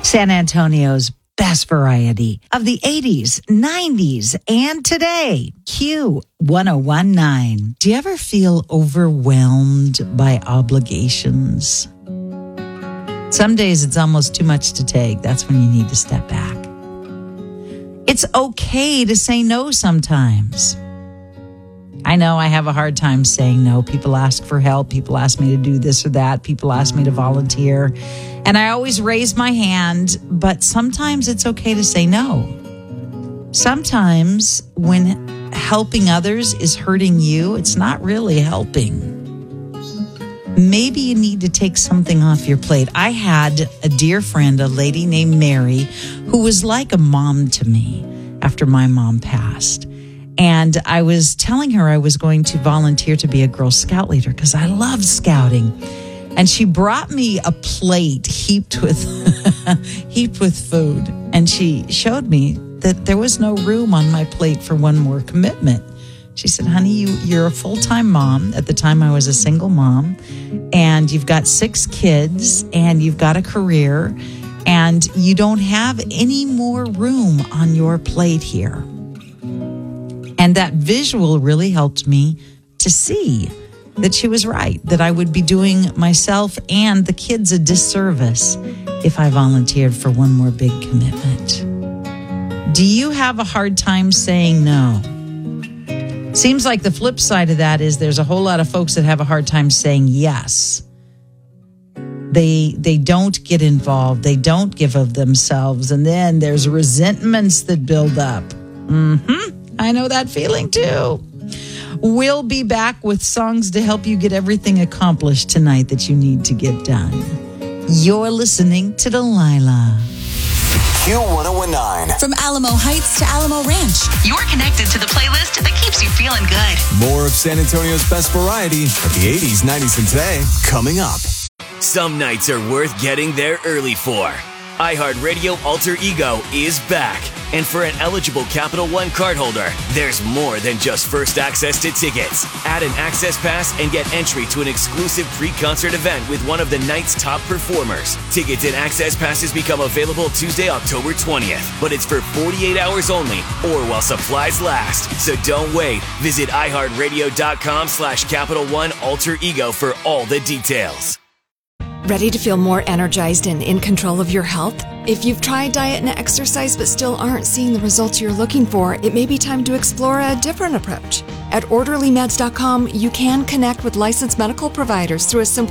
San Antonio's best variety of the 80s, 90s, and today. Q1019. Do you ever feel overwhelmed by obligations? Some days it's almost too much to take. That's when you need to step back. It's okay to say no sometimes. I know I have a hard time saying no. People ask for help. People ask me to do this or that. People ask me to volunteer. And I always raise my hand, but sometimes it's okay to say no. Sometimes when helping others is hurting you, it's not really helping. Maybe you need to take something off your plate. I had a dear friend, a lady named Mary, who was like a mom to me after my mom passed. And I was telling her I was going to volunteer to be a Girl Scout leader because I loved scouting. And she brought me a plate heaped with food. And she showed me that there was no room on my plate for one more commitment. She said, honey, you're a full-time mom. At the time, I was a single mom. And you've got 6 kids. And you've got a career. And you don't have any more room on your plate here. And that visual really helped me to see that she was right, that I would be doing myself and the kids a disservice if I volunteered for one more big commitment. Do you have a hard time saying no? Seems like the flip side of that is there's a whole lot of folks that have a hard time saying yes. They don't get involved. They don't give of themselves. And then there's resentments that build up. I know that feeling too. We'll be back with songs to help you get everything accomplished tonight that you need to get done. You're listening to Delilah. Q1019. From Alamo Heights to Alamo Ranch. You're connected to the playlist that keeps you feeling good. More of San Antonio's best variety of the 80s, 90s, and today coming up. Some nights are worth getting there early for. iHeartRadio Alter Ego is back. And for an eligible Capital One cardholder, there's more than just first access to tickets. Add an access pass and get entry to an exclusive pre-concert event with one of the night's top performers. Tickets and access passes become available Tuesday, October 20th. But it's for 48 hours only or while supplies last. So don't wait. Visit iHeartRadio.com/Capital One Alter Ego for all the details. Ready to feel more energized and in control of your health? If you've tried diet and exercise but still aren't seeing the results you're looking for, it may be time to explore a different approach. At OrderlyMeds.com, you can connect with licensed medical providers through a simple